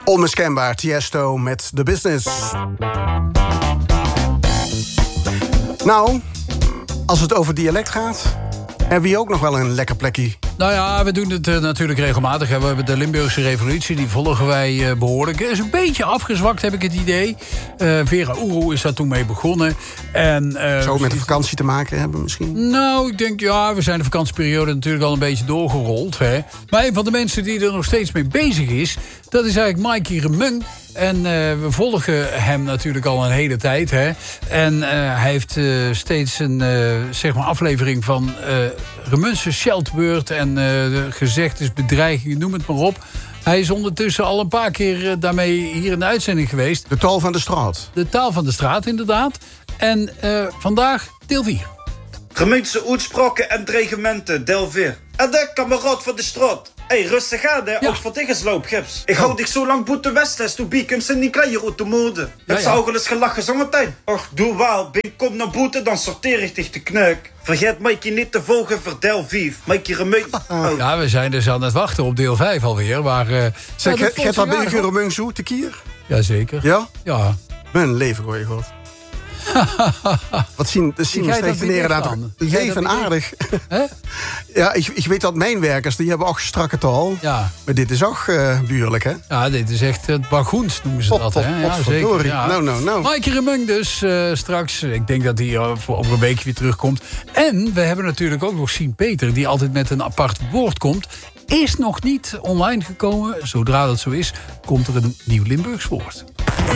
Onmiskenbaar, Tiesto met The Business. Nou, als het over dialect gaat, hebben we ook nog wel een lekker plekje. Nou ja, we doen het natuurlijk regelmatig. Hè. We hebben de Limburgse revolutie, die volgen wij behoorlijk. Het is een beetje afgezwakt, heb ik het idee. Vera Oeroe is daar toen mee begonnen. En, zou met de vakantie te maken hebben misschien? Nou, ik denk, ja, we zijn de vakantieperiode natuurlijk al een beetje doorgerold. Hè. Maar een van de mensen die er nog steeds mee bezig is, dat is eigenlijk Mikey Remung. En we volgen hem natuurlijk al een hele tijd. Hè. En hij heeft steeds een zeg maar aflevering van Remunse Scheldwoord en gezegdes, bedreigingen, noem het maar op. Hij is ondertussen al een paar keer daarmee hier in de uitzending geweest. De taal van de straat. De taal van de straat, inderdaad. En vandaag deel 4. Gemeentse uitspraken en dreigementen, deel 4. En de kameraad van de straat. Hey, rustig aan, hè. Ja. Ook voor tegenslaapgips. Ik hou dich zo lang boete west, toen biekums in die kleier uit de mode. Het zou ook wel eens gelachen zometeen. Och, doe wel. Ben kom naar boete, dan sorteer ik dich de kneuk. Vergeet Mikey niet te volgen voor deel 5. Mikey Remung. Oh. Ja, we zijn dus aan het wachten op deel 5 alweer. Maar, Zeg, gaat dat bij de Remung zo te kier? Jazeker. Ja? Ja. Mijn leven, hoor je god. Wat zien we steeds neer aan het leven aardig. Ja, ik weet dat mijn werkers, die hebben ook strakke taal. Ja. Maar dit is ook buurlijk, hè? Ja, dit is echt het bagoens, noemen ze dat, hè? Ja, zeker. Ja. Nou. Mikey Remung dus straks. Ik denk dat hij over een weekje weer terugkomt. En we hebben natuurlijk ook nog Sien Peter, die altijd met een apart woord komt. Is nog niet online gekomen. Zodra dat zo is, komt er een nieuw Limburgs woord.